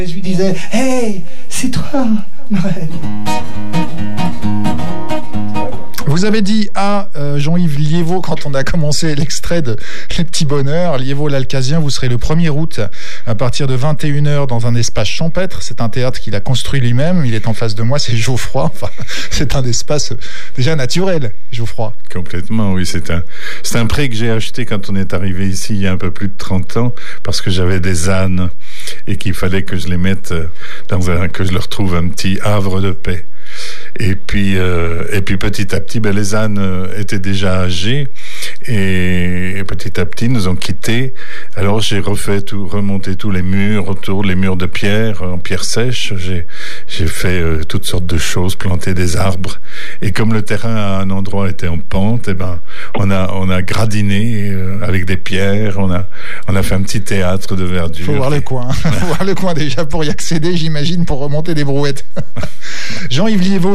Je lui disais, hey, c'est toi, Noël. Vous avez dit à Jean-Yves Liévaux, quand on a commencé l'extrait de Les Petits Bonheurs, Liévaux-l'Alcazien, vous serez le 1er août à partir de 21h dans un espace champêtre. C'est un théâtre qu'il a construit lui-même. Il est en face de moi, c'est Geoffroy. Enfin, c'est un espace déjà naturel, Geoffroy. Complètement, oui. C'est un pré que j'ai acheté quand on est arrivé ici il y a un peu plus de 30 ans, parce que j'avais des ânes et qu'il fallait que je les mette que je leur trouve un petit havre de paix. Et puis petit à petit, les ânes étaient déjà âgés et petit à petit nous ont quittés. Alors j'ai remonté tous les murs autour, les murs de pierre, en pierre sèche. J'ai fait toutes sortes de choses, planté des arbres. Et comme le terrain à un endroit était en pente, on a gradiné avec des pierres. On a fait un petit théâtre de verdure. Faut voir le coin. Faut voir le coin déjà pour y accéder, j'imagine, pour remonter des brouettes. Jean-Yves Liévaux.